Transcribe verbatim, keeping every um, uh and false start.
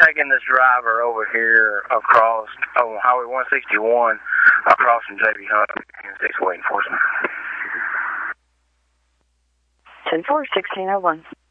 taking this driver over here across on Highway one sixty-one, across from J B Hunt in six-way enforcement. ten four, sixteen oh one.